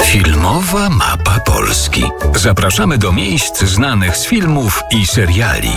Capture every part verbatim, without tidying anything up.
Filmowa mapa Polski. Zapraszamy do miejsc znanych z filmów i seriali.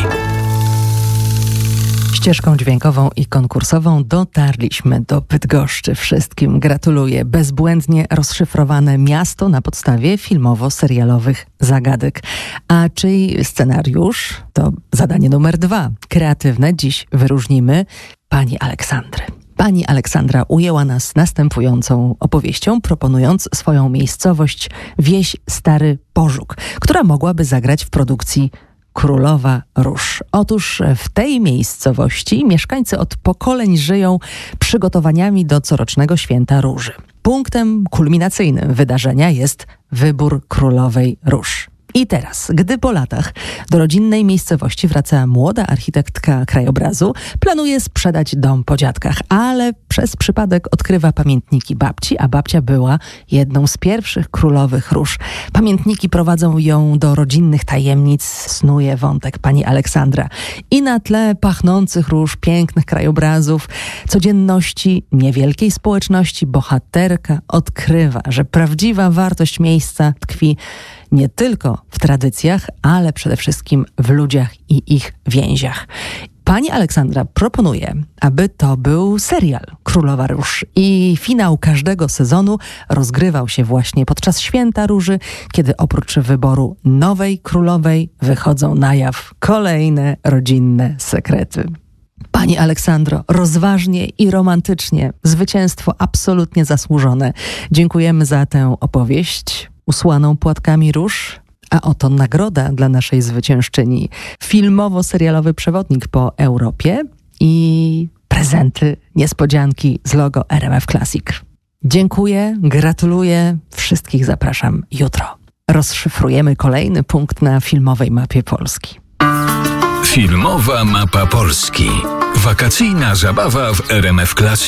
Ścieżką dźwiękową i konkursową dotarliśmy do Bydgoszczy. Wszystkim gratuluję. Bezbłędnie rozszyfrowane miasto na podstawie filmowo-serialowych zagadek. A czyj scenariusz? To zadanie numer dwa. Kreatywne dziś wyróżnimy pani Aleksandry. Pani Aleksandra ujęła nas następującą opowieścią, proponując swoją miejscowość wieś Stary Pożuk, która mogłaby zagrać w produkcji Królowa Róż. Otóż w tej miejscowości mieszkańcy od pokoleń żyją przygotowaniami do corocznego święta Róży. Punktem kulminacyjnym wydarzenia jest wybór Królowej Róż. I teraz, gdy po latach do rodzinnej miejscowości wraca młoda architektka krajobrazu, planuje sprzedać dom po dziadkach, ale przez przypadek odkrywa pamiętniki babci, a babcia była jedną z pierwszych królowych róż. Pamiętniki prowadzą ją do rodzinnych tajemnic, snuje wątek pani Aleksandra. I na tle pachnących róż, pięknych krajobrazów, codzienności niewielkiej społeczności bohaterka odkrywa, że prawdziwa wartość miejsca tkwi nie tylko w tradycjach, ale przede wszystkim w ludziach i ich więziach. Pani Aleksandra proponuje, aby to był serial Królowa Róż i finał każdego sezonu rozgrywał się właśnie podczas Święta Róży, kiedy oprócz wyboru nowej królowej wychodzą na jaw kolejne rodzinne sekrety. Pani Aleksandro, rozważnie i romantycznie, zwycięstwo absolutnie zasłużone. Dziękujemy za tę opowieść usłaną płatkami róż, a oto nagroda dla naszej zwyciężczyni. Filmowo-serialowy przewodnik po Europie i prezenty, niespodzianki z logo R M F Classic. Dziękuję, gratuluję, wszystkich zapraszam jutro. Rozszyfrujemy kolejny punkt na filmowej mapie Polski. Filmowa mapa Polski. Wakacyjna zabawa w R M F Classic.